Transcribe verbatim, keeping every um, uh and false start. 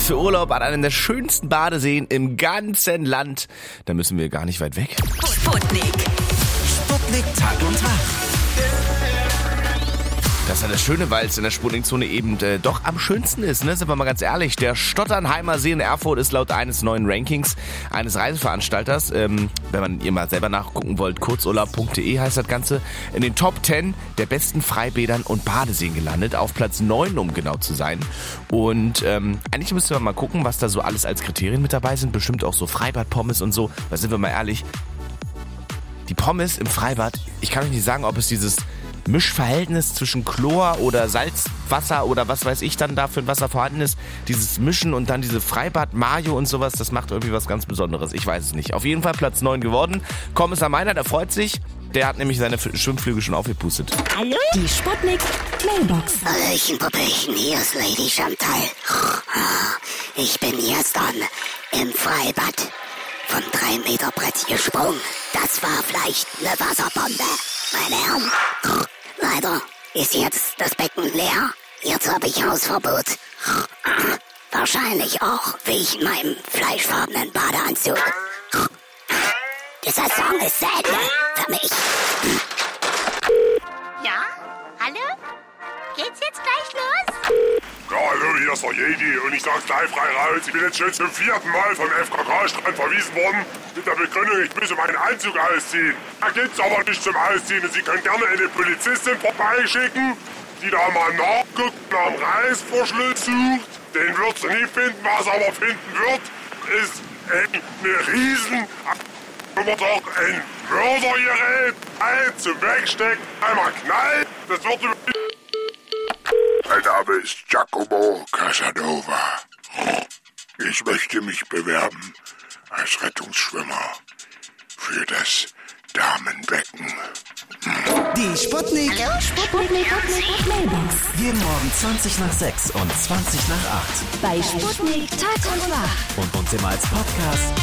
für Urlaub an einem der schönsten Badeseen im ganzen Land. Da müssen wir gar nicht weit weg. Sputnik. Sputnik Tag und Wach. Das ist ja das Schöne, weil es in der Sputnikzone eben äh, doch am schönsten ist, ne? Sind wir mal ganz ehrlich. Der Stotternheimer See in Erfurt ist laut eines neuen Rankings eines Reiseveranstalters, ähm, wenn man ihr mal selber nachgucken wollt, kurzurlaub punkt de heißt das Ganze, in den Top zehn der besten Freibädern und Badeseen gelandet, auf Platz neun, um genau zu sein. Und ähm, eigentlich müsste man mal gucken, was da so alles als Kriterien mit dabei sind. Bestimmt auch so Freibad-Pommes und so. Weil sind wir mal ehrlich, die Pommes im Freibad, ich kann euch nicht sagen, ob es dieses Mischverhältnis zwischen Chlor oder Salzwasser oder was weiß ich dann da für ein Wasser vorhanden ist, dieses Mischen und dann diese Freibad-Mayo und sowas, das macht irgendwie was ganz Besonderes. Ich weiß es nicht. Auf jeden Fall Platz neun geworden. Kommissar Meiner, der freut sich. Der hat nämlich seine Schwimmflügel schon aufgepustet. Hallo? Die Sputnik Mailbox. Hallöchen, Puppelchen, hier ist Lady Chantal. Ich bin gestern im Freibad von drei Meter Brett gesprungen. Das war vielleicht eine Wasserbombe, meine Herren. Leider ist jetzt das Becken leer. Jetzt habe ich Hausverbot. Wahrscheinlich auch wegen meinem fleischfarbenen Badeanzug. Dieser Song ist zu Ende für mich. Ja? Hallo? Geht's jetzt gleich los? Ja, hallo, hier ist der Jedi und ich sag's gleich frei raus. Ich bin jetzt schon zum vierten Mal vom F K K-Strand verwiesen worden mit der Begründung, ich müsse meinen Anzug ausziehen. Da gibt's aber nicht zum Ausziehen und Sie können gerne eine Polizistin vorbeischicken, die da mal nachguckt, nach dem Reißverschluss sucht. Den wird sie nie finden, was sie aber finden wird, ist eine riesen... Aber doch ein Mördergerät, ein zum Wegstecken, einmal knallen, das wird über... Mein Name ist Giacomo Casanova. Ich möchte mich bewerben als Rettungsschwimmer für das Damenbecken. Die Sputnik. Hallo? Sputnik Mailbox. Jeden Morgen zwanzig nach sechs und zwanzig nach acht. Bei Sputnik Tag und Wach. Und uns immer als Podcast